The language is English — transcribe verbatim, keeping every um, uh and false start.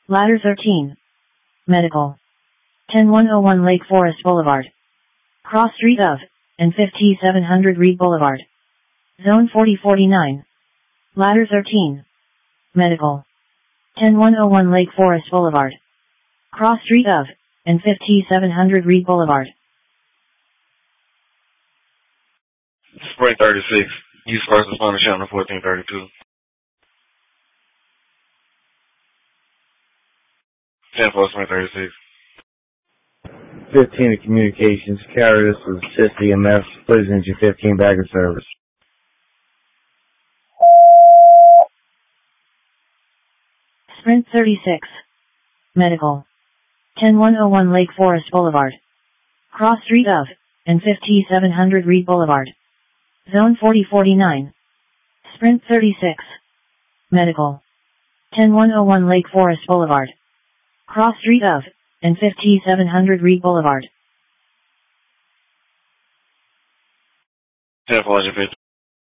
Ladder thirteen. Medical. ten one oh one Lake Forest Boulevard. Cross street of, and fifty-seven hundred Reed Boulevard. Zone forty forty-nine. Ladder thirteen. Medical. ten one oh one Lake Forest Boulevard. Cross street of, and fifty-seven hundred Reed Boulevard. Sprint thirty-six. Use first responder channel fourteen thirty-two. ten four Sprint thirty-six. fifteen to communications. Carrier, this is assist E M S. Please engine fifteen back in service. Sprint thirty-six. Medical. ten one oh one Lake Forest Boulevard. Cross street of, and fifty-seven hundred Reed Boulevard. Zone forty forty-nine. Sprint thirty-six. Medical. ten one oh one Lake Forest Boulevard. Cross street of, and fifty-seven hundred Reed Boulevard. ten four fifty.